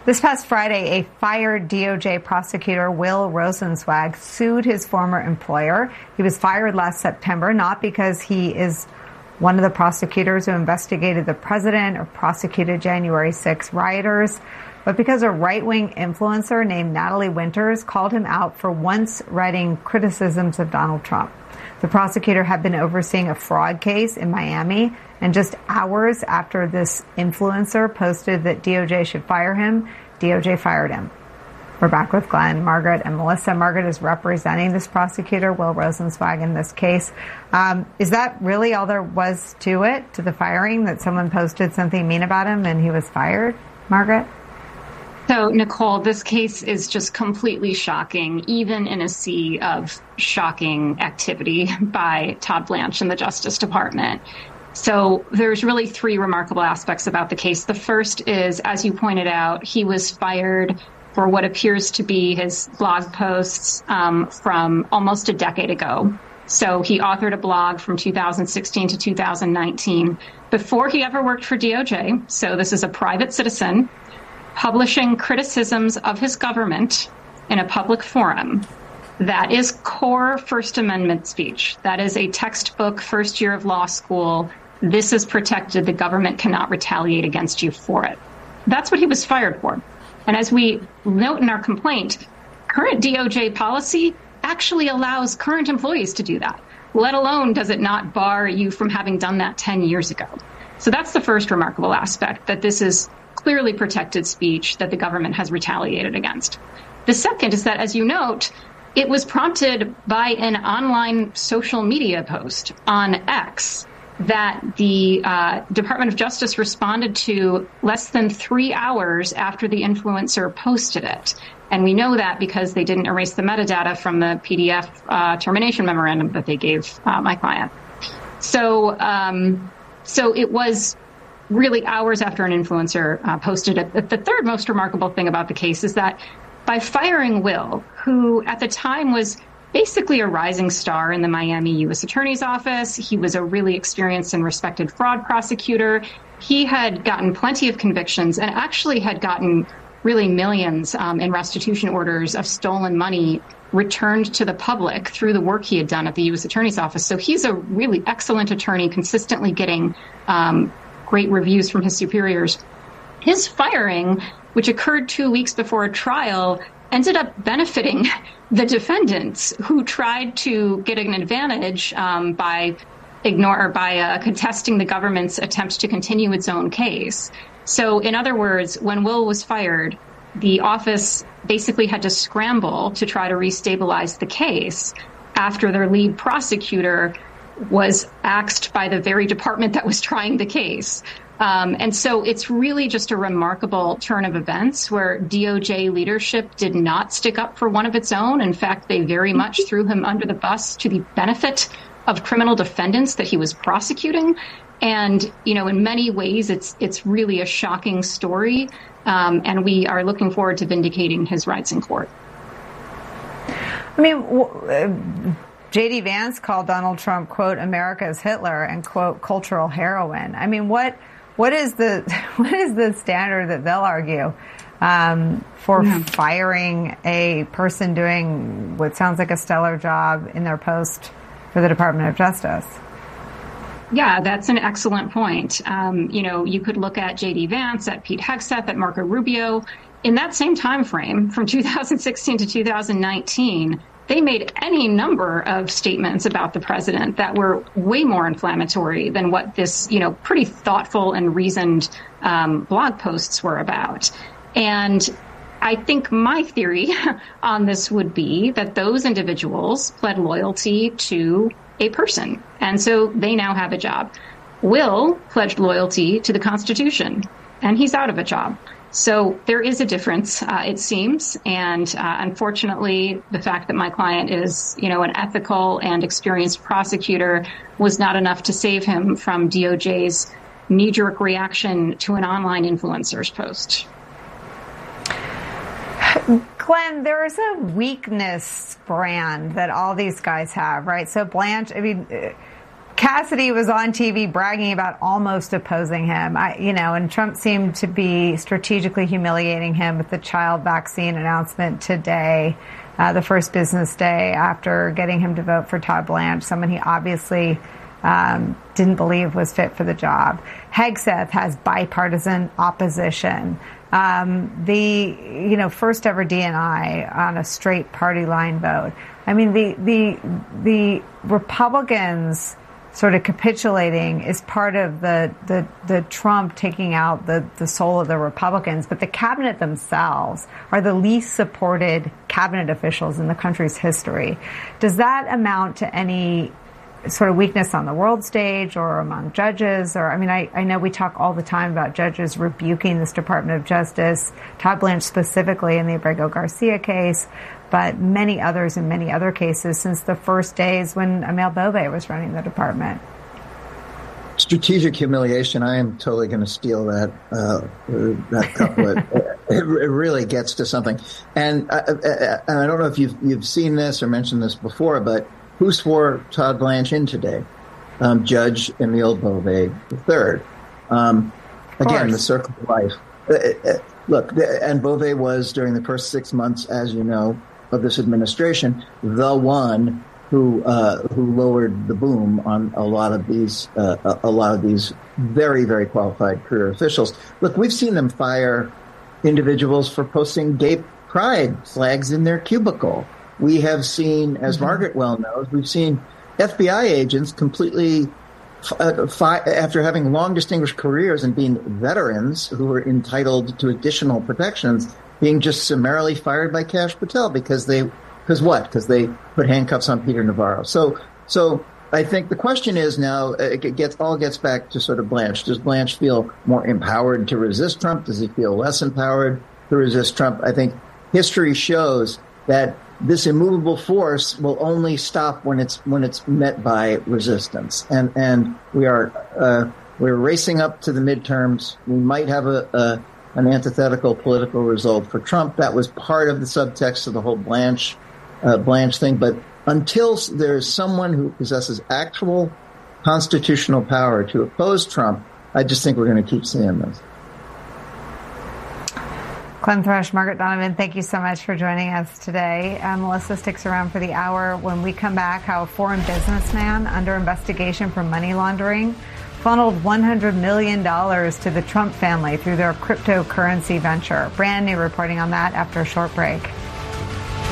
This past Friday, a fired DOJ prosecutor, Will Rosenzweig, sued his former employer. He was fired last September, not because he is one of the prosecutors who investigated the president or prosecuted January 6 rioters, but because a right-wing influencer named Natalie Winters called him out for once writing criticisms of Donald Trump. The prosecutor had been overseeing a fraud case in Miami, and just hours after this influencer posted that DOJ should fire him, DOJ fired him. We're back with Glenn, Margaret, and Melissa. Margaret is representing this prosecutor, Will Rosenzweig, in this case. Is that really all there was to it, to the firing, that someone posted something mean about him and he was fired? Margaret? So, Nicole, this case is just completely shocking, even in a sea of shocking activity by Todd Blanche and the Justice Department. So there's really three remarkable aspects about the case. The first is, as you pointed out, he was fired for what appears to be his blog posts from almost a decade ago. So he authored a blog from 2016 to 2019 before he ever worked for DOJ. So this is a private citizen publishing criticisms of his government in a public forum. That is core First Amendment speech. That is a textbook first year of law school. This is protected. The government cannot retaliate against you for it. That's what he was fired for. And as we note in our complaint, current DOJ policy actually allows current employees to do that, let alone does it not bar you from having done that 10 years ago. So that's the first remarkable aspect, that this is clearly protected speech that the government has retaliated against. The second is that, as you note, it was prompted by an online social media post on X that the Department of Justice responded to less than 3 hours after the influencer posted it. And we know that because they didn't erase the metadata from the PDF termination memorandum that they gave my client. So it was really hours after an influencer posted it. The third most remarkable thing about the case is that by firing Will, who at the time was basically a rising star in the Miami U.S. Attorney's Office, he was a really experienced and respected fraud prosecutor. He had gotten plenty of convictions and actually had gotten really millions in restitution orders of stolen money returned to the public through the work he had done at the U.S. Attorney's Office. So he's a really excellent attorney, consistently getting great reviews from his superiors. His firing, which occurred 2 weeks before a trial, ended up benefiting the defendants who tried to get an advantage by contesting the government's attempt to continue its own case. So, in other words, when Will was fired, the office basically had to scramble to try to restabilize the case after their lead prosecutor was axed by the very department that was trying the case. And so it's really just a remarkable turn of events where DOJ leadership did not stick up for one of its own. In fact, they very much threw him under the bus to the benefit of criminal defendants that he was prosecuting. And, you know, in many ways, it's really a shocking story. And we are looking forward to vindicating his rights in court. I mean, J.D. Vance called Donald Trump, quote, America's Hitler and, quote, cultural heroin. I mean, what is the standard that they'll argue for firing a person doing what sounds like a stellar job in their post for the Department of Justice? Yeah, that's an excellent point. You could look at J.D. Vance, at Pete Hegseth, at Marco Rubio. In that same time frame, from 2016 to 2019, they made any number of statements about the president that were way more inflammatory than what this, pretty thoughtful and reasoned blog posts were about. And I think my theory on this would be that those individuals pled loyalty to a person. And so they now have a job. Will pledged loyalty to the Constitution, and he's out of a job. So there is a difference, it seems. And unfortunately, the fact that my client is, an ethical and experienced prosecutor was not enough to save him from DOJ's knee-jerk reaction to an online influencer's post. Glenn, there is a weakness brand that all these guys have, right? So Blanche, Cassidy was on TV bragging about almost opposing him, and Trump seemed to be strategically humiliating him with the child vaccine announcement today, the first business day after getting him to vote for Todd Blanche, someone he obviously didn't believe was fit for the job. Hegseth has bipartisan opposition. The first ever DNI on a straight party line vote. I mean, the Republicans sort of capitulating is part of the Trump taking out the soul of the Republicans, but the cabinet themselves are the least supported cabinet officials in the country's history. Does that amount to any sort of weakness on the world stage or among judges? Or, I know we talk all the time about judges rebuking this Department of Justice, Todd Blanche specifically in the Abrego Garcia case, but many others in many other cases since the first days when Amel Bove was running the department. Strategic humiliation. I am totally going to steal that couplet. It really gets to something. And I don't know if you've seen this or mentioned this before, but who swore Todd Blanche in today? Judge Emile Bove III. Again, the circle of life. Look, and Bove was, during the first 6 months, as you know, of this administration, the one who lowered the boom on a lot of these very, very qualified career officials. Look, we've seen them fire individuals for posting gay pride flags in their cubicle. We have seen, as Margaret well knows, we've seen FBI agents completely, after having long distinguished careers and being veterans who were entitled to additional protections, being just summarily fired by Kash Patel because they put handcuffs on Peter Navarro. So I think the question is now, it gets back to sort of Blanche. Does Blanche feel more empowered to resist Trump? Does he feel less empowered to resist Trump? I think history shows that this immovable force will only stop when it's met by resistance. And we're racing up to the midterms. We might have an antithetical political result for Trump. That was part of the subtext of the whole Blanche thing. But until there's someone who possesses actual constitutional power to oppose Trump, I just think we're going to keep seeing this. Clem Thrush, Margaret Donovan, thank you so much for joining us today. Melissa sticks around for the hour. When we come back, how a foreign businessman under investigation for money laundering funneled $100 million to the Trump family through their cryptocurrency venture. Brand new reporting on that after a short break.